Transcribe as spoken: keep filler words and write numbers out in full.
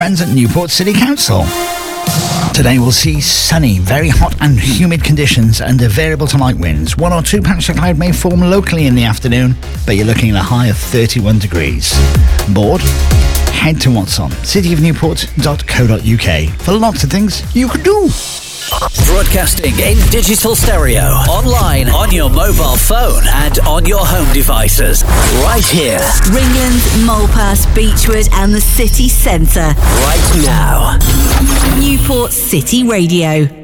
Friends at Newport City Council. Today we'll see sunny, very hot and humid conditions under variable to light winds. One or two patches of cloud may form locally in the afternoon, but you're looking at a high of thirty-one degrees. Bored? Head to what's on city of newport dot co dot uk for lots of things you could do. Broadcasting in digital stereo, online, on your mobile phone and on your home devices. Right here. Ringland, Mulpass, Beechwood and the city centre. Right now. Newport City Radio.